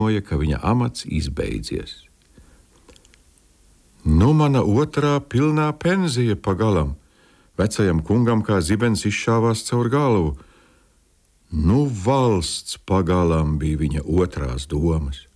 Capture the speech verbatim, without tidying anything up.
ka viņa amats izbeidzies. Nu, mana otrā pilnā pensija pagalam. Vecajam kungam kā zibens izšāvās caur galvu. Nu, valsts pagalam bija viņa otrās domas.